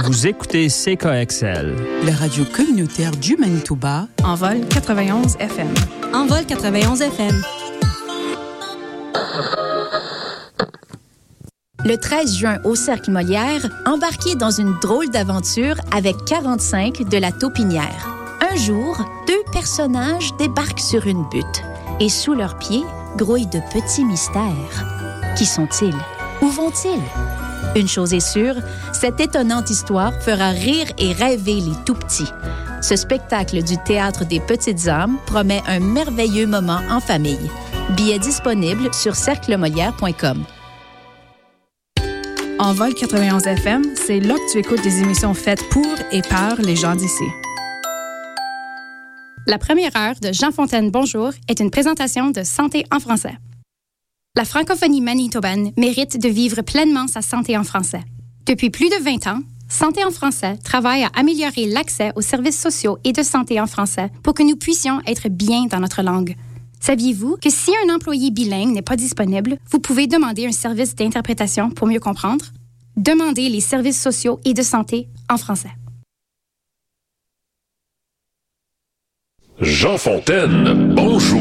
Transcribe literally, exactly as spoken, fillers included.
Vous écoutez C K X L, la radio communautaire du Manitoba, Envol quatre-vingt-onze F M. Envol quatre-vingt-onze F M. Le treize juin au Cercle Molière, embarquez dans une drôle d'aventure avec quarante-cinq de la Taupinière. Un jour, deux personnages débarquent sur une butte et sous leurs pieds grouillent de petits mystères. Qui sont-ils? Où vont-ils? Une chose est sûre, cette étonnante histoire fera rire et rêver les tout-petits. Ce spectacle du Théâtre des Petites âmes promet un merveilleux moment en famille. Billets disponibles sur cercle molière point com. Envol quatre-vingt-onze F M, c'est là que tu écoutes des émissions faites pour et par les gens d'ici. La première heure de Jean Fontaine Bonjour est une présentation de Santé en français. La francophonie manitobaine mérite de vivre pleinement sa santé en français. Depuis plus de vingt ans, Santé en français travaille à améliorer l'accès aux services sociaux et de santé en français pour que nous puissions être bien dans notre langue. Saviez-vous que si un employé bilingue n'est pas disponible, vous pouvez demander un service d'interprétation pour mieux comprendre? Demandez les services sociaux et de santé en français. Jean Fontaine, bonjour.